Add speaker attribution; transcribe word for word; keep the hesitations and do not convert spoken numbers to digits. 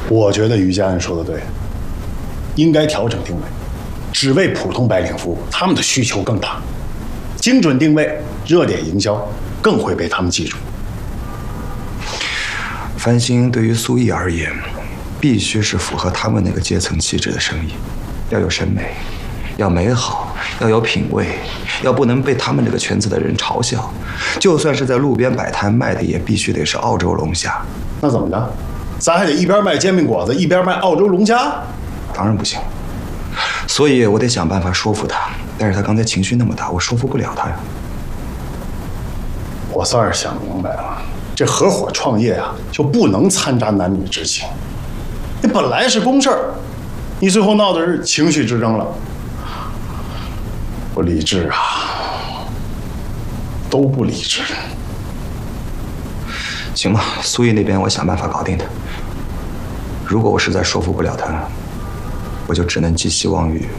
Speaker 1: 我觉得于家人说的对，应该调整定位，只为普通白领服务，他们的需求更大。精准定位、热点营销更会被他们记住。
Speaker 2: 翻新对于苏毅而言，必须是符合他们那个阶层气质的生意，要有审美，要美好，要有品味，要不能被他们这个圈子的人嘲笑。就算是在路边摆摊卖的，也必须得是澳洲龙虾。
Speaker 1: 那怎么着？咱还得一边卖煎饼果子，一边卖澳洲龙虾？
Speaker 2: 当然不行。所以我得想办法说服他，但是他刚才情绪那么大，我说服不了他呀。
Speaker 1: 我算是想明白了，这合伙创业啊，就不能掺杂男女之情。你本来是公事儿，你最后闹的是情绪之争了，不理智啊，都不理智。
Speaker 2: 行吧，苏毅那边我想办法搞定他。如果我实在说服不了他，我就只能寄希望于